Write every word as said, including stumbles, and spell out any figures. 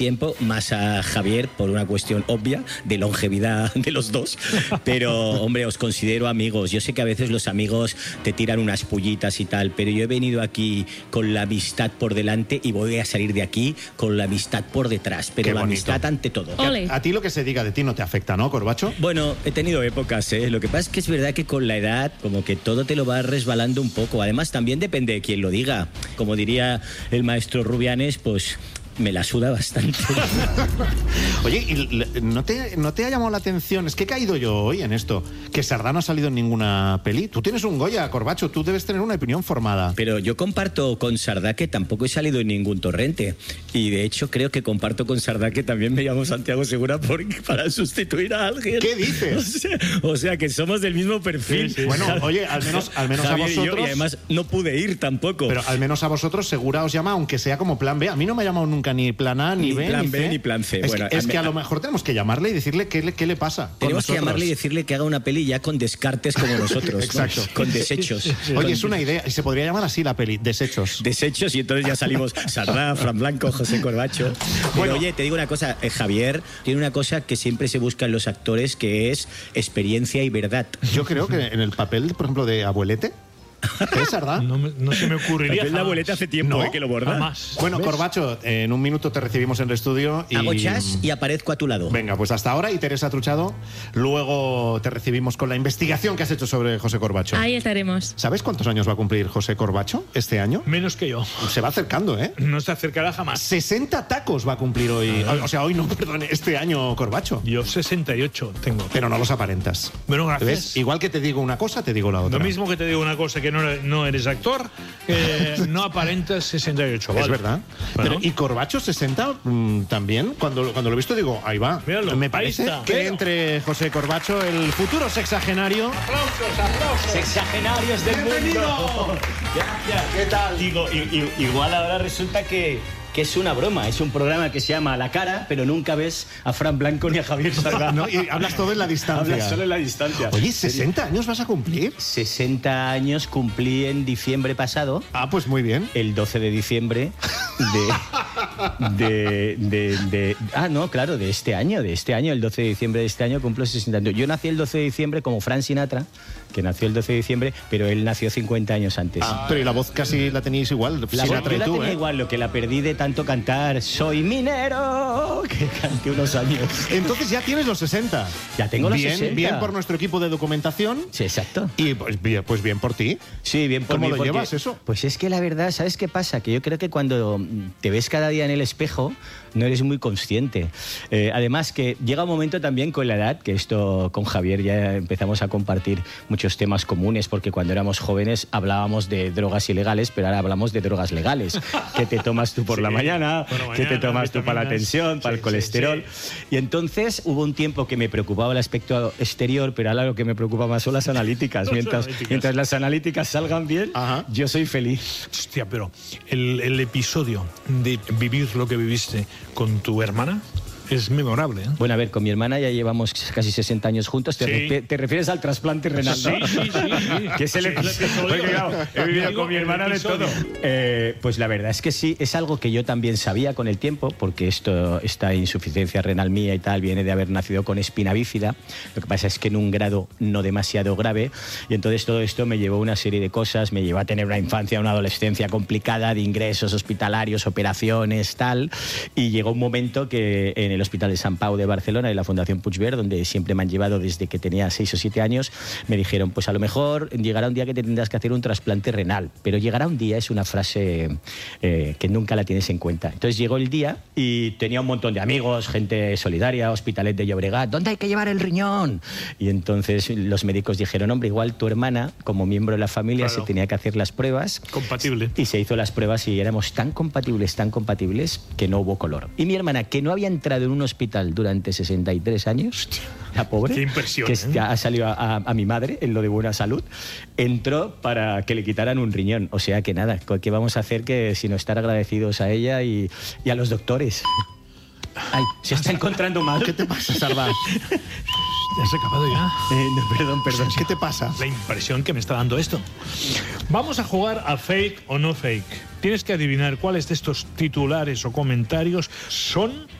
tiempo, más a Javier por una cuestión obvia de longevidad de los dos, pero hombre, os considero amigos. Yo sé que a veces los amigos te tiran unas pullitas y tal, pero yo he venido aquí con la amistad por delante y voy a salir de aquí con la amistad por detrás, pero la amistad ante todo. A, a ti lo que se diga de ti no te afecta, ¿no, Corbacho? Bueno, he tenido épocas, ¿eh? Lo que pasa es que es verdad que con la edad como que todo te lo va resbalando un poco. Además también depende de quién lo diga. Como diría el maestro Rubianes, pues me la suda bastante. Oye, ¿y no te, no te ha llamado la atención? Es que he caído yo hoy en esto, que Sardá no ha salido en ninguna peli. Tú tienes un Goya, Corbacho, tú debes tener una opinión formada. Pero yo comparto con Sardá que tampoco he salido en ningún torrente. Y de hecho creo que comparto con Sardá que también me llamo Santiago Segura porque, para sustituir a alguien. ¿Qué dices? O sea, o sea que somos del mismo perfil. Sí, sí. Bueno, oye, al menos, al menos Javier a vosotros... Y, yo, y además no pude ir tampoco. Pero al menos a vosotros Segura os llama, aunque sea como plan B. A mí no me ha llamado nunca ni plan A, ni, ni B, plan ni B, C. ni plan C. Es, bueno, que, es que a lo mejor tenemos que llamarle y decirle qué le, qué le pasa. Tenemos que llamarle y decirle que haga una peli ya con descartes como nosotros. Exacto. ¿No? Con desechos. Sí, sí. Oye, con... es una idea. Y se podría llamar así la peli, Desechos. Desechos, y entonces ya salimos Sardá, Fran Blanco, José Corbacho. Pero bueno, oye, te digo una cosa, eh, Javier tiene una cosa que siempre se busca en los actores, que es experiencia y verdad. Yo creo que en el papel, por ejemplo, de Abuelete, ¿es verdad? No, me, no se me ocurriría. La abueleta hace tiempo no, eh, que lo borda. Jamás. Bueno, ¿ves? Corbacho, en un minuto te recibimos en el estudio. Y... hago chas y aparezco a tu lado. Venga, pues hasta ahora. Y Teresa Truchado, luego te recibimos con la investigación que has hecho sobre José Corbacho. Ahí estaremos. ¿Sabes cuántos años va a cumplir José Corbacho este año? Menos que yo. Se va acercando, ¿eh? No se acercará jamás. sesenta tacos va a cumplir hoy. O sea, hoy no, perdón, este año Corbacho. Yo sesenta y ocho tengo. Pero no los aparentas. Bueno, gracias. ¿Ves? Igual que te digo una cosa, te digo la otra. Lo mismo que te digo una cosa, que no, no eres actor, eh, no aparentas sesenta y ocho. Vale. Es verdad. Bueno. Pero, ¿y Corbacho sesenta mmm, también? Cuando, cuando lo he visto digo, ahí va. Míralo, Me parece está. que Pero... entre José Corbacho, el futuro sexagenario. ¡Aplausos, aplausos! ¡Sexagenarios del ¡Bienvenido! mundo! Gracias. ¿Qué tal? Digo, y, y, igual ahora resulta que... que es una broma, es un programa que se llama La Cara, pero nunca ves a Fran Blanco ni a Javier Sardá. No, y hablas todo en la distancia. Hablas solo en la distancia. Oye, ¿sesenta años vas a cumplir? sesenta años cumplí en diciembre pasado. Ah, pues muy bien. El doce de diciembre de, de, de, de... Ah, no, claro, de este año, de este año, el doce de diciembre de este año cumplo sesenta años. Yo nací el doce de diciembre como Frank Sinatra, que nació el doce de diciembre, pero él nació cincuenta años antes. Ah, pero y la voz casi la teníais igual, la Sinatra voz, yo y la tú, tenía ¿eh? igual, lo que la perdí de tanto cantar Soy minero, que canté unos años. Entonces ya tienes los sesenta. Ya tengo los bien, sesenta. Bien por nuestro equipo de documentación. Sí, exacto. Y pues bien, pues bien por ti. Sí, bien por ¿Cómo mí. lo porque, llevas eso? Pues es que la verdad, ¿sabes qué pasa? Que yo creo que cuando te ves cada día en el espejo no eres muy consciente. Eh, además que llega un momento también con la edad, que esto con Javier ya empezamos a compartir muchos temas comunes, porque cuando éramos jóvenes hablábamos de drogas ilegales, pero ahora hablamos de drogas legales. ¿Qué te tomas tú por sí, la mañana? mañana ¿Qué te tomas tú para la tensión, para sí, el colesterol? Sí, sí. Y entonces hubo un tiempo que me preocupaba el aspecto exterior, pero ahora lo que me preocupa más son las analíticas. Las mientras, analíticas. mientras las analíticas salgan bien, Ajá. yo soy feliz. Hostia, pero el, el episodio de vivir lo que viviste con tu hermana es memorable, ¿eh? Bueno, a ver, con mi hermana ya llevamos casi sesenta años juntos. ¿Te, Sí. te, te refieres al trasplante renal? Sí, ¿no? sí, sí, sí. Que es el Sí, episodio. el episodio. Porque, claro, he vivido Digo, con mi el hermana de episodio. todo. Eh, pues la verdad es que sí, es algo que yo también sabía con el tiempo, porque esto, esta insuficiencia renal mía y tal viene de haber nacido con espina bífida. Lo que pasa es que en un grado no demasiado grave. Y entonces todo esto me llevó a una serie de cosas. Me llevó a tener una infancia, una adolescencia complicada de ingresos hospitalarios, operaciones, tal. Y llegó un momento que en el Hospital de Sant Pau de Barcelona y la Fundación Puigverd, donde siempre me han llevado desde que tenía seis o siete años, me dijeron, pues a lo mejor llegará un día que te tendrás que hacer un trasplante renal, pero llegará un día es una frase eh, que nunca la tienes en cuenta. Entonces llegó el día y tenía un montón de amigos, gente solidaria, Hospitalet de Llobregat, ¿dónde hay que llevar el riñón? Y entonces los médicos dijeron, hombre, igual tu hermana, como miembro de la familia, Claro. se tenía que hacer las pruebas. Compatible. Y se hizo las pruebas y éramos tan compatibles, tan compatibles, que no hubo color. Y mi hermana, que no había entrado en un hospital durante sesenta y tres años, la pobre, Qué impresión, que ¿eh? ya ha salido a, a, a mi madre en lo de buena salud, entró para que le quitaran un riñón. O sea que nada, ¿qué vamos a hacer que sino estar agradecidos a ella y, y a los doctores? Ay, se está encontrando mal. ¿Qué te pasa, Sardá? ¿Ya has acabado ya? Eh, no, perdón, perdón. ¿Qué te pasa? La impresión que me está dando esto. Vamos a jugar a fake o no fake. Tienes que adivinar cuáles de estos titulares o comentarios son